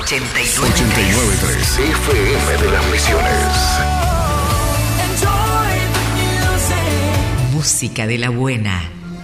89.3 FM de las Misiones. Música de la buena.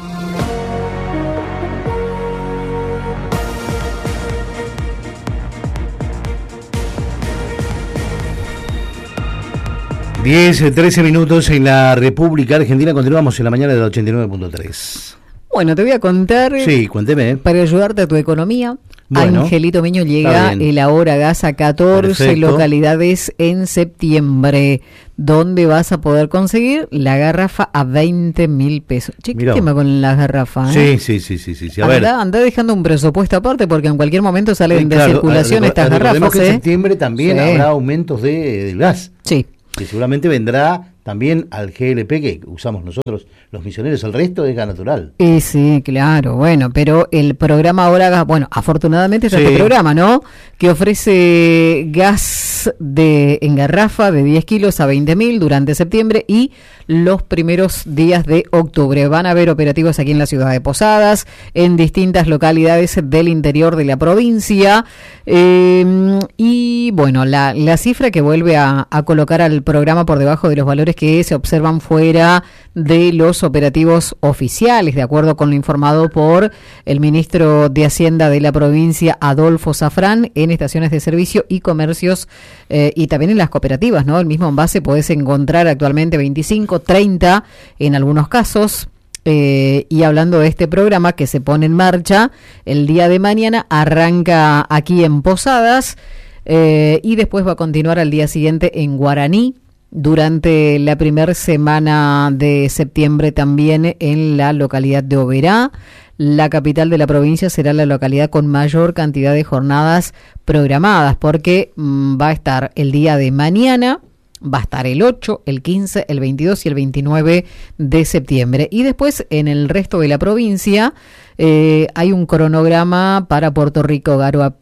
Diez, 13 minutos en la República Argentina. Continuamos en la mañana del 89.3. Bueno, te voy a contar. Sí, cuénteme. Para ayudarte a tu economía. Bueno, Angelito Miño, llega el Ahora Gas a 14 Perfecto. localidades en septiembre, donde vas a poder conseguir la garrafa a 20.000 pesos. Che, ¿qué tema con las garrafas? Sí. A ver. Anda dejando un presupuesto aparte, porque en cualquier momento salen de claro, circulación estas garrafas. Que en septiembre también habrá aumentos del gas. Sí. Que seguramente vendrá también al GLP que usamos nosotros, los misioneros. El resto es gas natural. Sí, claro, bueno, pero el programa Ahora Gas, bueno, afortunadamente está este programa, ¿no? Que ofrece gas en garrafa de 10 kilos a 20.000 durante septiembre y los primeros días de octubre. Van a haber operativos aquí en la ciudad de Posadas, en distintas localidades del interior de la provincia. Y bueno, la cifra que vuelve a colocar al programa por debajo de los valores que se observan fuera de los operativos oficiales, de acuerdo con lo informado por el ministro de Hacienda de la provincia, Adolfo Zafrán, en estaciones de servicio y comercios y también en las cooperativas, ¿no? El mismo envase podés encontrar actualmente 25, 30 en algunos casos. Y hablando de este programa que se pone en marcha el día de mañana, arranca aquí en Posadas y después va a continuar al día siguiente en Guaraní. Durante la primera semana de septiembre también en la localidad de Oberá. La capital de la provincia será la localidad con mayor cantidad de jornadas programadas, porque va a estar el día de mañana, va a estar el 8, el 15, el 22 y el 29 de septiembre. Y después en el resto de la provincia hay un cronograma para Puerto Rico,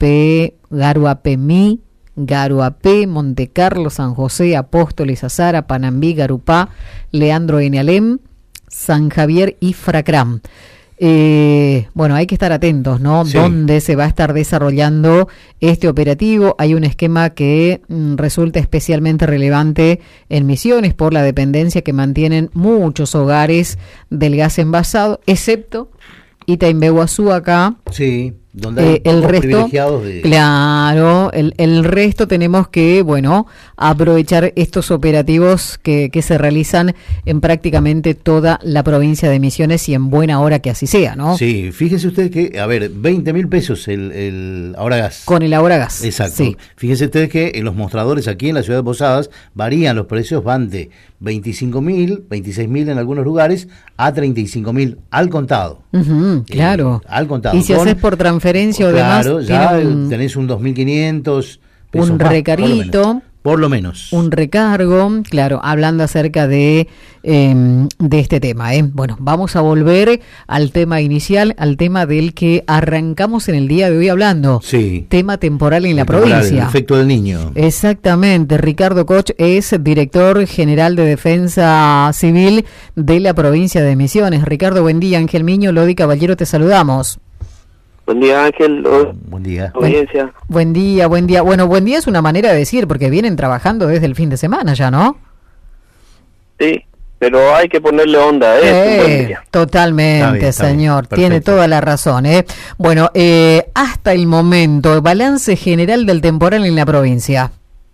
Garuapemí, Garuapé, Monte Carlo, San José, Apóstoles, Azara, Panambí, Garupá, Leandro N. Alem, San Javier y Fracram. Bueno, hay que estar atentos, ¿no? Sí. ¿Dónde se va a estar desarrollando este operativo? Hay un esquema que resulta especialmente relevante en Misiones por la dependencia que mantienen muchos hogares del gas envasado, excepto Itaimbeguazú acá. Sí. Donde hay el resto, privilegiados de... Claro, el resto tenemos que, bueno, aprovechar estos operativos que se realizan en prácticamente toda la provincia de Misiones y en buena hora que así sea, ¿no? Sí, fíjese usted que, a ver, 20.000 pesos el Ahora Gas. Con el Ahora Gas. Exacto. Sí. Fíjese usted que en los mostradores aquí en la ciudad de Posadas varían los precios, van de 25.000, 26.000 en algunos lugares, a 35.000 al contado. Claro. Al contado. Y si haces por transferencia o claro, demás, ya tenés un 2.500 pesos un más, recarguito. Por lo menos. Un recargo, claro, hablando acerca de este tema. Bueno, vamos a volver al tema inicial, al tema del que arrancamos en el día de hoy hablando. Sí. Tema temporal en la provincia. El efecto del niño. Exactamente. Ricardo Koch es director general de Defensa Civil de la provincia de Misiones. Ricardo, buen día. Ángel Miño, Lodi Caballero, te saludamos. Buen día, Ángel. Buen día. Audiencia. Buen día. Bueno, buen día es una manera de decir, porque vienen trabajando desde el fin de semana ya, ¿no? Sí, pero hay que ponerle onda, Totalmente, está señor. bien, Tiene toda la razón, Bueno, hasta el momento, balance general del temporal en la provincia.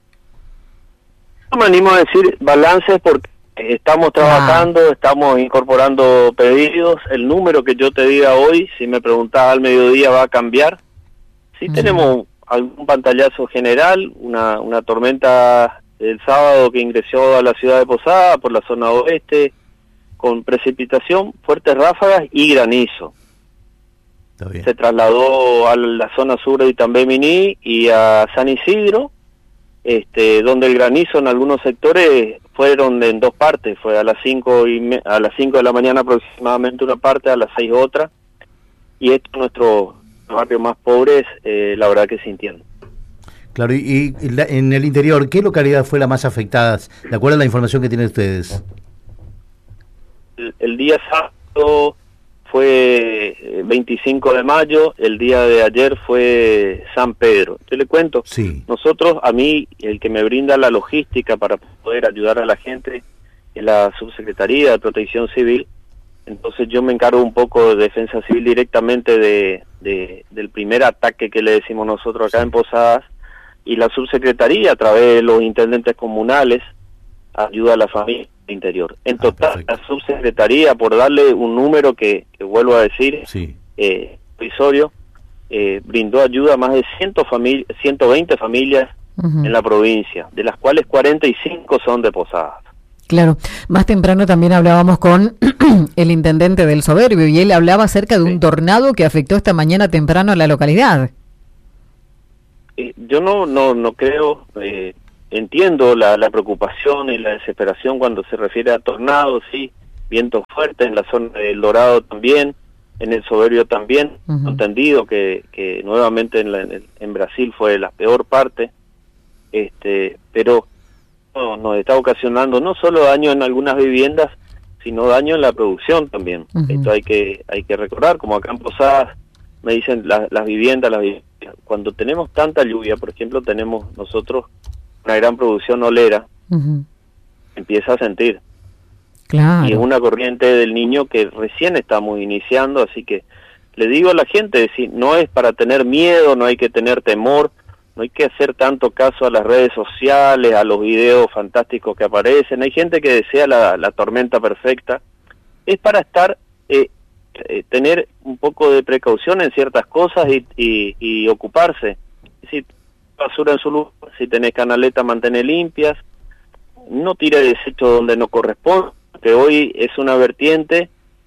No me animo a decir balance porque estamos trabajando, estamos incorporando pedidos. El número que yo te diga hoy, si me preguntás al mediodía, va a cambiar. Sí tenemos algún pantallazo general, una tormenta el sábado que ingresó a la ciudad de Posada por la zona oeste, con precipitación, fuertes ráfagas y granizo. Está bien. Se trasladó a la zona sur de Itambé-Miní y a San Isidro, donde el granizo en algunos sectores fueron en dos partes, fue a las 5 de la mañana aproximadamente una parte, a las 6 otra, y esto nuestros barrios más pobres, la verdad que sintieron. Claro, y en el interior, ¿qué localidad fue la más afectada, de acuerdo a la información que tienen ustedes? El día sábado fue 25 de mayo, el día de ayer fue San Pedro. Yo le cuento, Sí. nosotros, a mí, el que me brinda la logística para poder ayudar a la gente es la Subsecretaría de Protección Civil. Entonces yo me encargo un poco de Defensa Civil directamente del primer ataque que le decimos nosotros acá en Posadas, y la Subsecretaría, a través de los intendentes comunales, ayuda a la familia interior. En total, la Subsecretaría, por darle un número que vuelvo a decir, Sí. provisorio, brindó ayuda a más de 120 familias en la provincia, de las cuales 45 son de Posadas. Claro, más temprano también hablábamos con el intendente del Soberbio y él hablaba acerca de un tornado que afectó esta mañana temprano a la localidad. Yo no creo, entiendo la preocupación y la desesperación cuando se refiere a tornados, sí, vientos fuertes en la zona del Dorado también, en el Soberbio también, entendido que nuevamente en Brasil fue la peor parte, pero nos está ocasionando no solo daño en algunas viviendas, sino daño en la producción también. Esto hay que recordar, como acá en Posadas me dicen las viviendas, cuando tenemos tanta lluvia, por ejemplo, tenemos nosotros una gran producción olera, empieza a sentir. Claro. Y es una corriente del Niño que recién estamos iniciando, así que le digo a la gente, si no es para tener miedo, no hay que tener temor, no hay que hacer tanto caso a las redes sociales, a los videos fantásticos que aparecen. Hay gente que desea la tormenta perfecta. Es para estar, tener un poco de precaución en ciertas cosas y ocuparse. Si basura en su lugar, si tenés canaletas, mantener limpias. No tire desecho donde no corresponde, que hoy es una vertiente.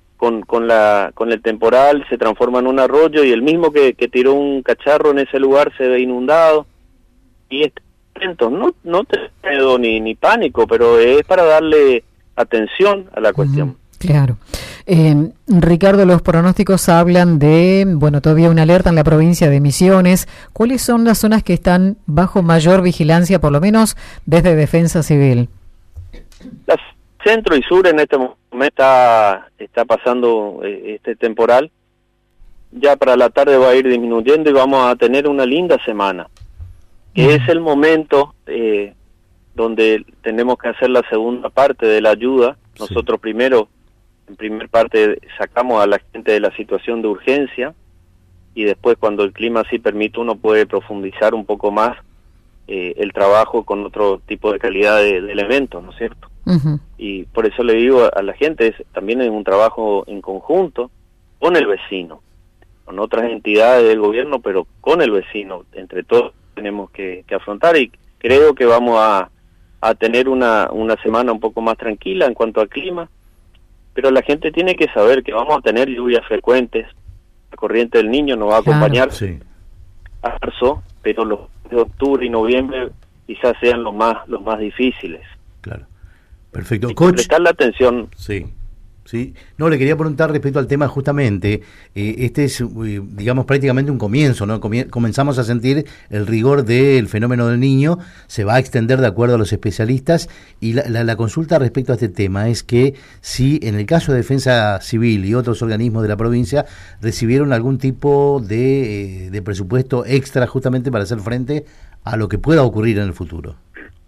Con el temporal se transforma en un arroyo y el mismo que tiró un cacharro en ese lugar se ve inundado. Y atentos, no te miedo ni pánico, pero es para darle atención a la cuestión. Claro. Ricardo, los pronósticos hablan de, todavía una alerta en la provincia de Misiones. ¿Cuáles son las zonas que están bajo mayor vigilancia, por lo menos desde Defensa Civil? Las centro y sur en este momento está pasando este temporal. Ya para la tarde va a ir disminuyendo y vamos a tener una linda semana, que es el momento donde tenemos que hacer la segunda parte de la ayuda. Nosotros primero, en primer parte, sacamos a la gente de la situación de urgencia y después, cuando el clima así permite, uno puede profundizar un poco más el trabajo con otro tipo de calidad de elementos, ¿no es cierto? Y por eso le digo a la gente, también es un trabajo en conjunto con el vecino, con otras entidades del gobierno, pero con el vecino. Entre todos tenemos que afrontar, y creo que vamos a tener una semana un poco más tranquila en cuanto al clima, pero la gente tiene que saber que vamos a tener lluvias frecuentes. La corriente del Niño nos va a acompañar a marzo, pero los de octubre y noviembre quizás sean los más difíciles. Claro. Perfecto. Coach, prestar la atención. Sí. No, le quería preguntar respecto al tema justamente, este es, digamos, prácticamente un comienzo, ¿no? Comenzamos a sentir el rigor del fenómeno del Niño, se va a extender de acuerdo a los especialistas, y la consulta respecto a este tema es que si en el caso de Defensa Civil y otros organismos de la provincia recibieron algún tipo de presupuesto extra justamente para hacer frente a lo que pueda ocurrir en el futuro.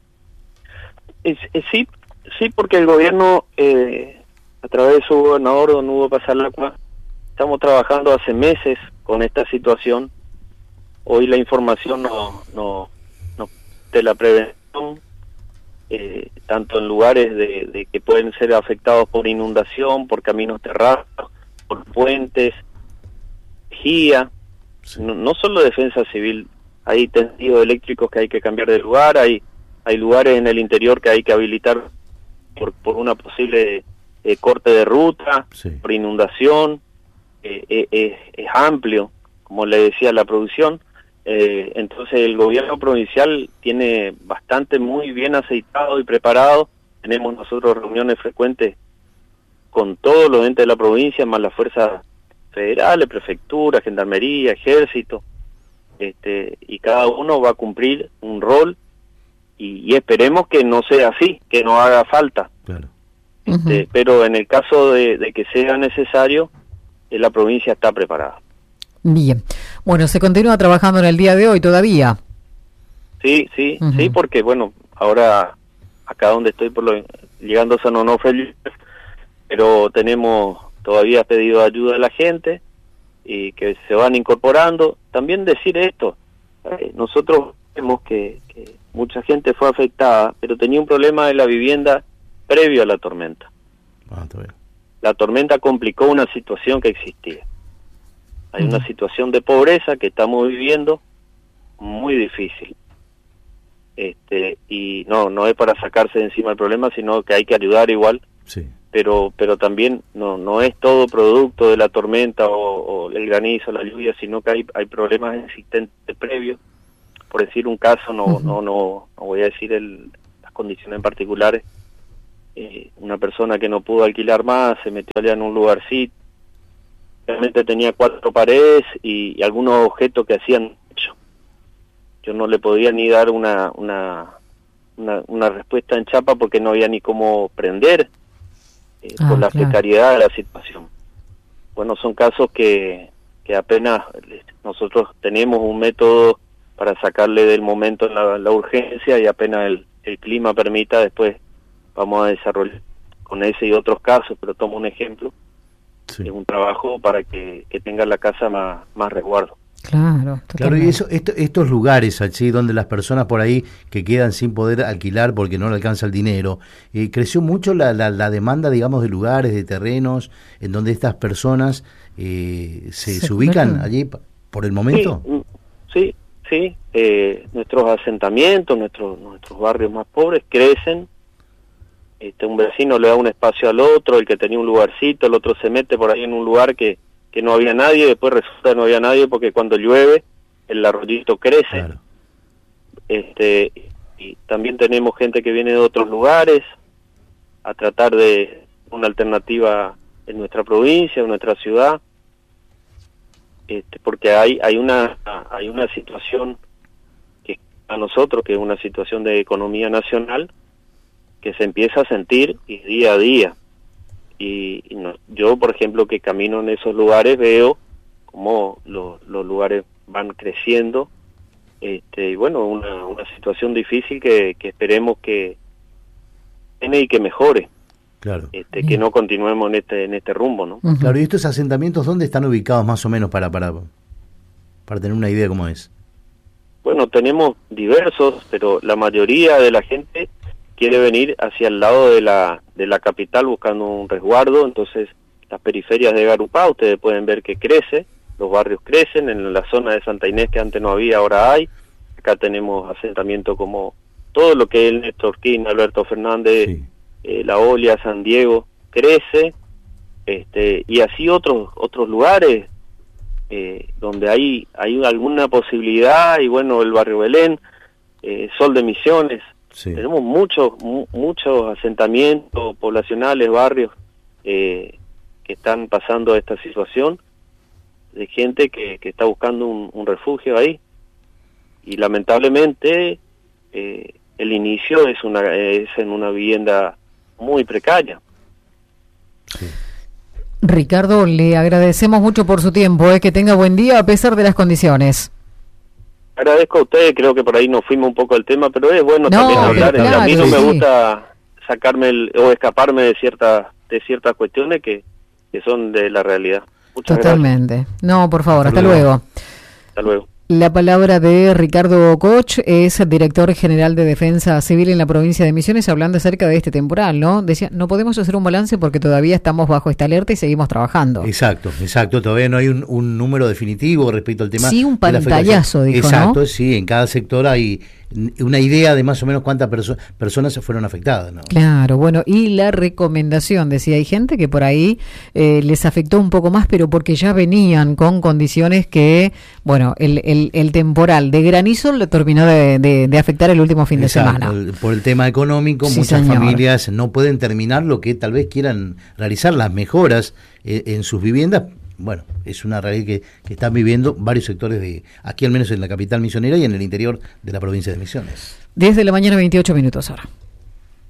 Sí, porque el gobierno, a través de su gobernador, don Hugo Pasalacqua, estamos trabajando hace meses con esta situación. Hoy la información no de la prevención, tanto en lugares de que pueden ser afectados por inundación, por caminos terrados, por puentes, energía, no solo Defensa Civil, hay tendidos eléctricos que hay que cambiar de lugar, hay lugares en el interior que hay que habilitar por una posible corte de ruta, por inundación. Es amplio, como le decía la producción. Entonces el gobierno provincial tiene bastante muy bien aceitado y preparado. Tenemos nosotros reuniones frecuentes con todos los entes de la provincia, más las fuerzas federales, prefectura, gendarmería, ejército, y cada uno va a cumplir un rol. Y esperemos que no sea así, que no haga falta. Claro. Pero en el caso de que sea necesario, la provincia está preparada. Bien. Bueno, ¿se continúa trabajando en el día de hoy todavía? Sí, sí, porque bueno, ahora acá donde estoy llegando a San Onofre, pero tenemos todavía pedido ayuda a la gente y que se van incorporando. También decir esto, nosotros vemos que mucha gente fue afectada, pero tenía un problema de la vivienda previo a la tormenta. Está bien. La tormenta complicó una situación que existía. Hay una situación de pobreza que estamos viviendo muy difícil. Y no es para sacarse de encima el problema, sino que hay que ayudar igual. Sí. Pero también no es todo producto de la tormenta o el granizo, la lluvia, sino que hay problemas existentes previos. Por decir un caso, no voy a decir las condiciones en particulares. Una persona que no pudo alquilar más se metió allá en un lugarcito. Realmente tenía 4 paredes y algunos objetos que hacían mucho. Yo no le podía ni dar una respuesta en chapa porque no había ni cómo prender por la precariedad de la situación. Bueno, son casos que apenas nosotros tenemos un método para sacarle del momento la urgencia, y apenas el clima permita, después vamos a desarrollar con ese y otros casos, pero tomo un ejemplo. Sí. Es un trabajo para que tenga la casa más resguardo. Claro, y estos lugares allí donde las personas por ahí que quedan sin poder alquilar porque no le alcanza el dinero, creció mucho la demanda, digamos, de lugares, de terrenos, en donde estas personas se ubican allí por el momento. Sí. Nuestros asentamientos, nuestros barrios más pobres crecen. Un vecino le da un espacio al otro, el que tenía un lugarcito, el otro se mete por ahí en un lugar que no había nadie, después resulta que no había nadie porque cuando llueve el arroyito crece. Claro. Y también tenemos gente que viene de otros lugares a tratar de una alternativa en nuestra provincia, en nuestra ciudad, porque hay una situación que a nosotros, que es una situación de economía nacional, que se empieza a sentir y día a día. Yo, por ejemplo, que camino en esos lugares, veo cómo los lugares van creciendo, y bueno, una situación difícil que esperemos que tiene y que mejore. Claro. Que no continuemos en este rumbo, ¿no? Claro, y estos asentamientos, ¿dónde están ubicados más o menos para tener una idea cómo es? Bueno, tenemos diversos, pero la mayoría de la gente quiere venir hacia el lado de la capital buscando un resguardo. Entonces las periferias de Garupá, ustedes pueden ver que crece, los barrios crecen, en la zona de Santa Inés que antes no había, ahora hay. Acá tenemos asentamientos como todo lo que es el Néstor Kirchner, Alberto Fernández, sí. La Olia, San Diego, crece, y así otros lugares donde hay alguna posibilidad, y bueno, el barrio Belén, Sol de Misiones. Sí. Tenemos muchos asentamientos poblacionales, barrios que están pasando esta situación de gente que está buscando un refugio ahí, y lamentablemente el inicio es en una vivienda muy precaria. Sí. Ricardo, le agradecemos mucho por su tiempo, que tenga buen día a pesar de las condiciones. Agradezco a ustedes, creo que por ahí nos fuimos un poco del tema, pero es bueno también hablar. Claro, a mí no me gusta sacarme o escaparme de ciertas cuestiones que son de la realidad. Muchas Totalmente. Gracias. No, por favor, hasta luego. Hasta luego. La palabra de Ricardo Koch, es director general de Defensa Civil en la provincia de Misiones, hablando acerca de este temporal, ¿no? Decía, no podemos hacer un balance porque todavía estamos bajo esta alerta y seguimos trabajando. Exacto, todavía no hay un número definitivo respecto al tema. Sí, un pantallazo, dijo, exacto, ¿no? Sí, en cada sector hay una idea de más o menos cuántas personas se fueron afectadas, ¿no? Claro, bueno, y la recomendación, decía, hay gente que por ahí les afectó un poco más, pero porque ya venían con condiciones que, bueno, el temporal de granizo le terminó de afectar el último fin de semana. Por el tema económico, sí, muchas familias no pueden terminar lo que tal vez quieran realizar, las mejoras en sus viviendas. Bueno, es una realidad que están viviendo varios sectores de aquí, al menos en la capital misionera y en el interior de la provincia de Misiones. 10 de la mañana, 28 minutos ahora.